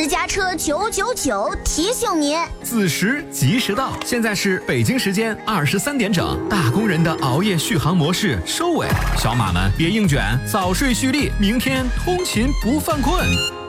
私家车999提醒您， 子时及时到。现在是北京时间23点整，打工人的熬夜续航模式收尾，小马们别硬卷，早睡蓄力，明天通勤不犯困。